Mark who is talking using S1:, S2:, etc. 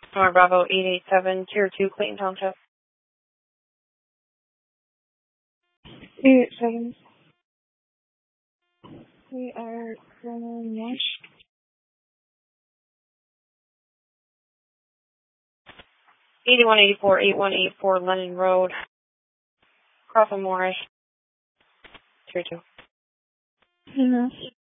S1: North Bravo 887, Tier 2, Clayton Township.
S2: 887. We are going north.
S1: 8184, 8184 Lennon Road, Crossing Moorish, Tier 2.
S2: North.